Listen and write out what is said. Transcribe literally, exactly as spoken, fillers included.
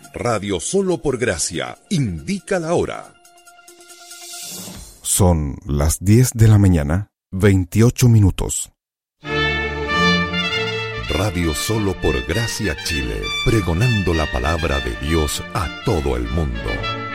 Radio Solo por Gracia indica la hora. Son las diez de la mañana, veintiocho minutos. Radio Solo por Gracia Chile, pregonando la palabra de Dios a todo el mundo.